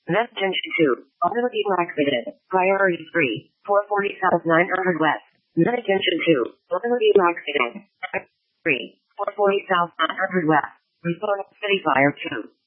Message 2. Automobile accident. Priority 3. 440 South 900 West. Message 2. Automobile accident. 3. 440 South 900 West. Report City Fire 2.